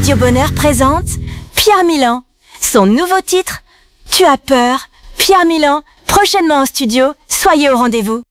Radio Bonheur présente Pierre Milan. Son nouveau titre, Tu as peur. Pierre Milan, prochainement en studio, soyez au rendez-vous.